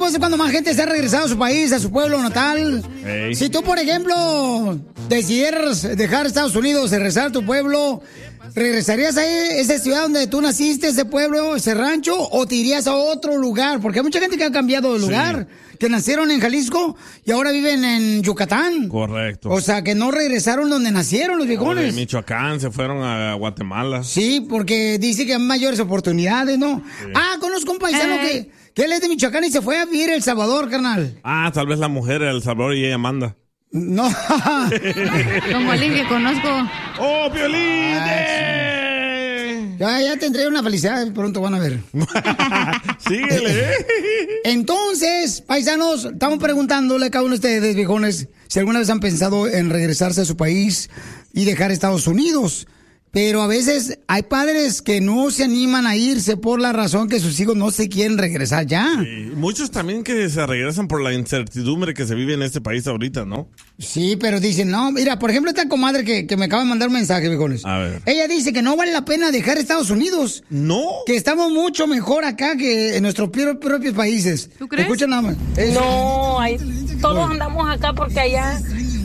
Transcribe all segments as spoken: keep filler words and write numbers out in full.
tiempos es cuando más gente se ha regresado a su país, a su pueblo natal. Hey. Si tú, por ejemplo, decidieras dejar Estados Unidos y regresar a tu pueblo, ¿regresarías a esa ciudad donde tú naciste, ese pueblo, ese rancho, o te irías a otro lugar? Porque hay mucha gente que ha cambiado de lugar, sí. que nacieron en Jalisco y ahora viven en Yucatán. Correcto. O sea, que no regresaron donde nacieron los O viejones. de Michoacán, se fueron a Guatemala. Sí, porque dice que hay mayores oportunidades, ¿no? Sí. Ah, conozco un paisano Eh. que, que él es de Michoacán y se fue a vivir a El Salvador, carnal. Ah, tal vez la mujer de El Salvador y ella manda. No. Con Bolivia conozco. ¡Oh, Piolín! Ya, ya tendré una felicidad, pronto van a ver. Síguele. Entonces, paisanos, estamos preguntándole a cada uno de ustedes, viejones, si alguna vez han pensado en regresarse a su país y dejar Estados Unidos. Pero a veces hay padres que no se animan a irse por la razón que sus hijos no se quieren regresar ya. Sí, muchos también que se regresan por la incertidumbre que se vive en este país ahorita, ¿no? Sí, pero dicen, no, mira, por ejemplo, esta comadre que, que me acaba de mandar un mensaje, viejones. A ver. Ella dice que no vale la pena dejar Estados Unidos. No. Que estamos mucho mejor acá que en nuestros pro- propios países. ¿Tú crees? Escucha nada más. Eso. No, hay, todos andamos acá porque allá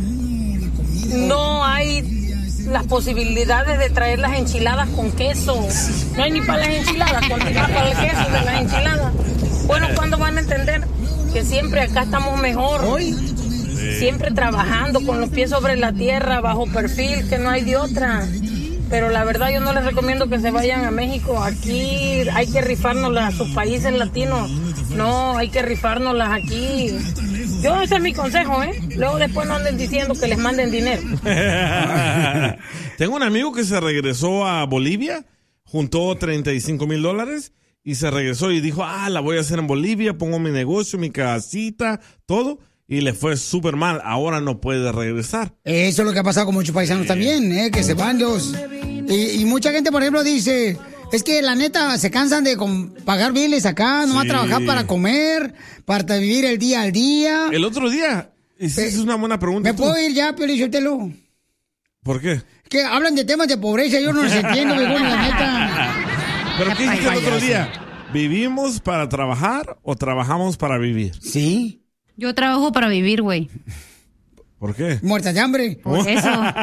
no hay las posibilidades de traer las enchiladas con queso. No hay ni para las enchiladas, con para el queso de las enchiladas. Bueno, ¿cuándo van a entender que siempre acá estamos mejor? Hoy. Siempre trabajando con los pies sobre la tierra, bajo perfil, que no hay de otra. Pero la verdad yo no les recomiendo que se vayan a México. Aquí hay que rifárnoslas a sus países latinos. No, hay que rifárnoslas aquí. Yo, ese es mi consejo, ¿eh? Luego después no anden diciendo que les manden dinero. Tengo un amigo que se regresó a Bolivia, juntó treinta y cinco mil dólares y se regresó y dijo, ah, la voy a hacer en Bolivia, pongo mi negocio, mi casita, todo. Y le fue súper mal. Ahora no puede regresar. Eso es lo que ha pasado con muchos paisanos sí. también, ¿eh? Que se van los... Y, y mucha gente, por ejemplo, dice... Es que la neta se cansan de con, pagar biles acá, no sí. va a trabajar para comer, para vivir el día al día. El otro día, esa es una buena pregunta. ¿Me tú? puedo ir ya, Piolichotelo? ¿Por qué? Que hablan de temas de pobreza, yo no los entiendo, viejo, la neta. ¿Pero qué dijiste el otro día? ¿Vivimos para trabajar o trabajamos para vivir? Sí. Yo trabajo para vivir, güey. ¿Por qué? Muertas de hambre. Por eso.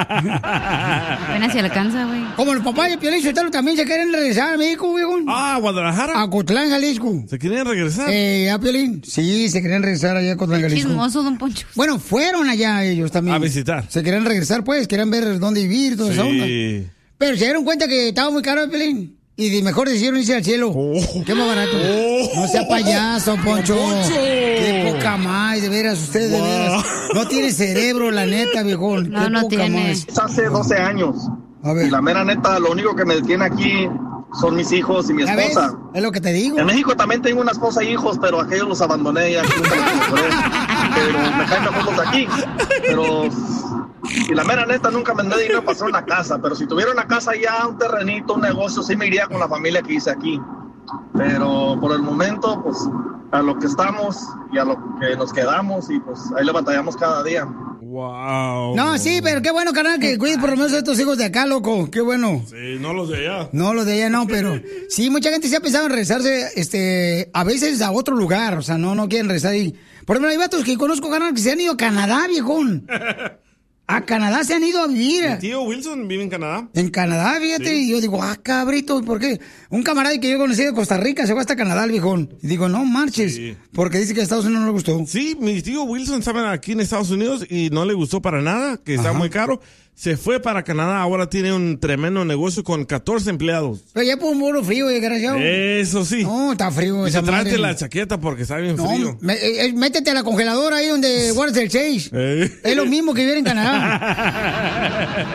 Apenas se alcanza, güey. Como los papás de Piolín Sotelo también se quieren regresar a México, güey. Ah, ¿a Guadalajara? A Cotlán, Jalisco. ¿Se querían regresar? Eh, ¿a Piolín? Sí, se querían regresar allá a Cotlán, Jalisco. Chismoso, don Poncho. Bueno, fueron allá ellos también. A visitar. Se querían regresar, pues, querían ver dónde vivir, toda sí. esa onda. Pero se dieron cuenta que estaba muy caro el Piolín. Y de mejor decidieron irse al cielo. Oh. Qué más barato. Oh. No sea payaso, Poncho. Poncho. Qué poca más, de veras, usted wow. de veras. No tiene cerebro, la neta, viejón. No, Qué no poca tiene. Más. Hace doce años. A ver. Y la mera neta, lo único que me detiene aquí son mis hijos y mi esposa. ¿Ves? Es lo que te digo. En México también tengo una esposa e hijos, pero aquellos los abandoné y aquí nunca los encontré. Pero me caen mejor los de aquí. Pero... Y la mera neta, nunca me mandé dinero para hacer una casa, pero si tuviera una casa ya, un terrenito, un negocio, sí me iría con la familia que hice aquí. Pero por el momento, pues, a lo que estamos y a lo que nos quedamos y pues ahí le batallamos cada día. Wow. No, sí, pero qué bueno, carnal, que cuides por lo menos a estos hijos de acá, loco. Qué bueno. Sí, no los de allá. No, los de allá no, pero sí, mucha gente se ha pensado en regresarse, este, a veces a otro lugar, o sea, no, no quieren regresar ahí. Por ejemplo, hay vatos que conozco, carnal, que se han ido a Canadá, viejón. A Canadá se han ido a vivir. Mi tío Wilson vive en Canadá. En Canadá, fíjate. Sí. Y yo digo, ah, cabrito, ¿por qué? Un camarada que yo conocí de Costa Rica se fue hasta Canadá, el viejón. Y digo, no marches. Sí. Porque dice que a Estados Unidos no le gustó. Sí, mi tío Wilson estaba aquí en Estados Unidos y no le gustó para nada, que está muy caro. Se fue para Canadá, ahora tiene un tremendo negocio con catorce empleados. Pero ya por un muro frío, desgraciado. Eso sí. No, está frío esa madre. Tráete la chaqueta porque está bien no, frío. Me, eh, métete a la congeladora ahí donde guardas el seis. Eh. Es lo mismo que vivir en Canadá.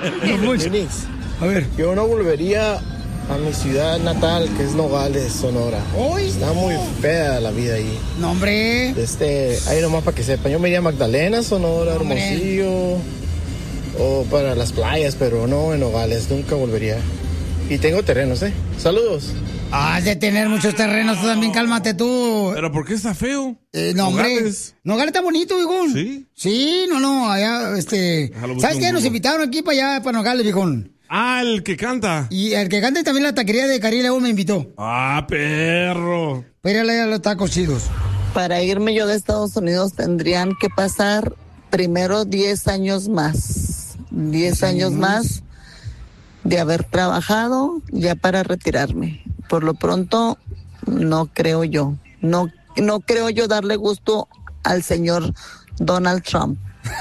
A ver. Yo no volvería a mi ciudad natal, que es Nogales, Sonora. ¿Hoy? Está muy fea la vida ahí. No, hombre. Este, ahí nomás para que sepan. Yo me iría a Magdalena, Sonora, no, Hermosillo... o para las playas, pero no en Nogales, nunca volvería. Y tengo terrenos, ¿eh? Saludos. Has de tener muchos terrenos, tú también, cálmate tú. ¿Pero por qué está feo? Eh, no, hombre. Nogales está bonito, viejón. ¿Sí? Sí, no, no, allá, este... ¿Sabes qué? Nos invitaron aquí para allá, para Nogales, viejón. Ah, el que canta. Y el que canta también la taquería de Cari León me invitó. Ah, perro. Pero ya los tacos chidos. para irme yo de Estados Unidos tendrían que pasar primero diez años más. diez años más de haber trabajado ya para retirarme. Por lo pronto, no creo yo. No, no creo yo darle gusto al señor Donald Trump.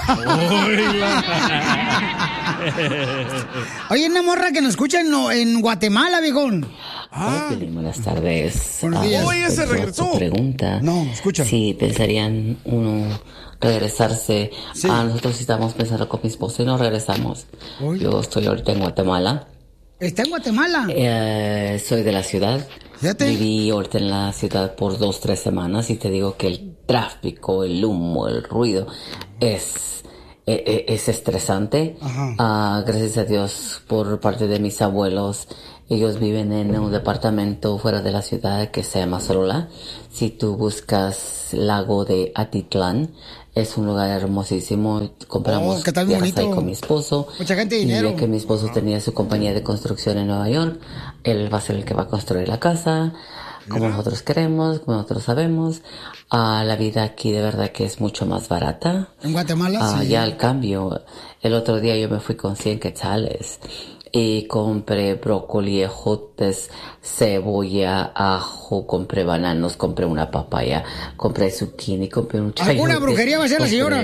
Oye, una morra que nos escucha en, en Guatemala, viejón. Ah. Hola, buenas tardes. Buenos días. Ah, Oye, se regresó. Pregunta. No, escucha. Si pensarían uno regresarse. Sí. Ah, nosotros estamos pensando con mi esposo y nos regresamos. Uy. Yo estoy ahorita en Guatemala. ¿Está en Guatemala? Eh, soy de la ciudad. Fíjate. Viví ahorita en la ciudad por dos, tres semanas y te digo que el tráfico, el humo, el ruido es, es, es estresante. Uh, gracias a Dios por parte de mis abuelos. Ellos viven en un departamento fuera de la ciudad que se llama Sorola. Si tú buscas Lago de Atitlán, es un lugar hermosísimo. Compramos oh, ¿qué tal tierras bonito? ahí con mi esposo. Mucha gente de y dinero. ya que mi esposo tenía su compañía de construcción en Nueva York, él va a ser el que va a construir la casa, como Mira. nosotros queremos, como nosotros sabemos. Uh, la vida aquí de verdad que es mucho más barata. En Guatemala, uh, sí. Ya al cambio, el otro día yo me fui con cien quetzales. Y compré brócoli, ejotes, cebolla, ajo, compré bananos, compré una papaya, compré zucchini, compré un chayote. ¿Alguna brujería va a ser la señora?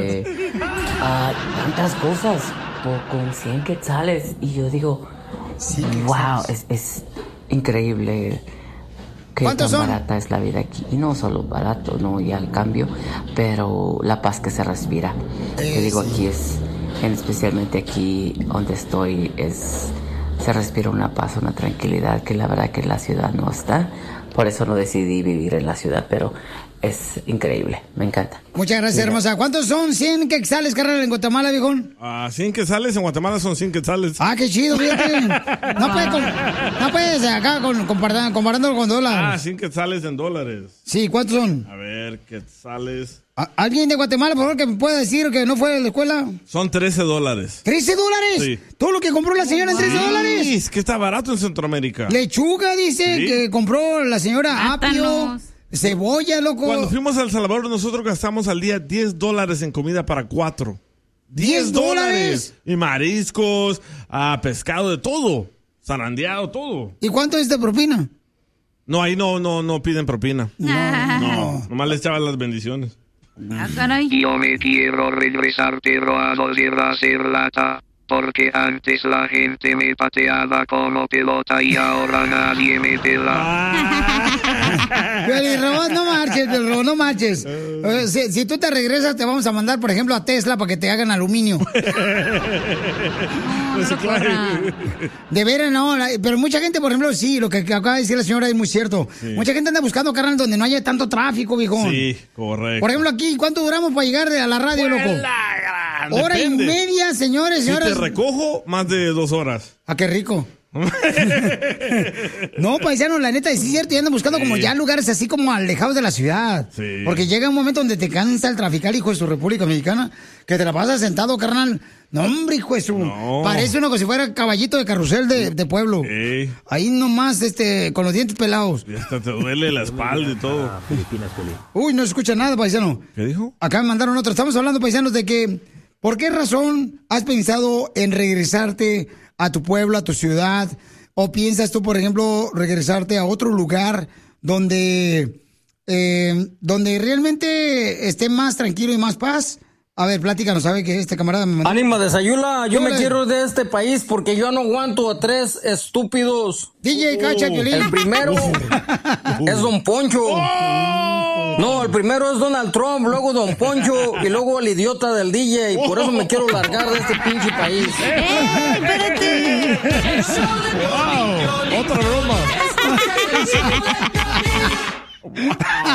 Ah, tantas cosas por, con cien quetzales. Y yo digo, sí, wow, es, es increíble que tan son? barata es la vida aquí. Y no solo barato, no, ya al cambio, pero la paz que se respira. Eh, Te digo, sí. aquí es... En especialmente aquí donde estoy es se respira una paz, una tranquilidad que la verdad que en la ciudad no está. Por eso no decidí vivir en la ciudad, pero es increíble, me encanta. Muchas gracias, Mira. hermosa. ¿Cuántos son cien quetzales, carnal, en Guatemala, viejón? Ah, uh, cien quetzales en Guatemala son cien quetzales. Ah, qué chido, fíjate. No puedes, con, no puedes acá con, comparando, comparándolo con dólares. Ah, cien quetzales en dólares. Sí, ¿cuántos son? A ver, quetzales. ¿Alguien de Guatemala, por favor, que me pueda decir que no fue a la escuela? Son trece dólares. ¿trece dólares? Sí. ¿Todo lo que compró la señora en trece dólares? Sí, es que está barato en Centroamérica. Lechuga, dice, ¿sí? Que compró la señora apio, cebolla, loco. Cuando fuimos a El Salvador, nosotros gastamos al día diez dólares en comida para cuatro. ¿diez dólares? Y mariscos, uh, pescado, de todo. Zarandeado, todo. ¿Y cuánto es de propina? No, ahí no, no, no piden propina. No. No, nomás les echaban las bendiciones. Ah, caray. Yo me quiero regresar, pero a volver a ser lata, porque antes la gente me pateaba como pelota y ahora nadie me pela. Pero Robot, no marches, Robot, no marches. Si, si tú te regresas, te vamos a mandar, por ejemplo, a Tesla para que te hagan aluminio. No, no, de veras, no. Pero mucha gente, por ejemplo, sí, lo que acaba de decir la señora es muy cierto. Sí. Mucha gente anda buscando carnal donde no haya tanto tráfico, viejón. Sí, correcto. Por ejemplo, aquí, ¿cuánto duramos para llegar a la radio, loco? La Hora Depende. y media, señores, señoras. Si te recojo, más de dos horas. Ah, qué rico. No, paisano, la neta, sí es cierto, y andan buscando sí. como ya lugares así como alejados de la ciudad. Sí. Porque llega un momento donde te cansa el traficar, hijo de su República Mexicana, que te la pasas sentado, carnal. No, hombre, hijo de su... No. Parece uno como si fuera caballito de carrusel de, de pueblo. Sí. Ahí nomás, este, con los dientes pelados. Y hasta te duele la espalda y todo. Uy, no se escucha nada, paisano. ¿Qué dijo? Acá me mandaron otro. Estamos hablando, paisanos, de que... ¿Por qué razón has pensado en regresarte a tu pueblo, a tu ciudad? ¿O piensas tú, por ejemplo, regresarte a otro lugar donde, eh, donde realmente esté más tranquilo y más paz? A ver, pláticanos, ¿sabe que este camarada me mandó? Ánima de Sayula, yo Hola. me quiero ir de este país porque yo no aguanto a tres estúpidos. D J Cacha, uh, Piolín. El primero es Don Poncho. Oh. No, el primero es Donald Trump, luego Don Poncho y luego el idiota del D J. Y por eso me quiero largar de este pinche país. ¡Eh, espérate! ¡Wow! ¡Otra broma!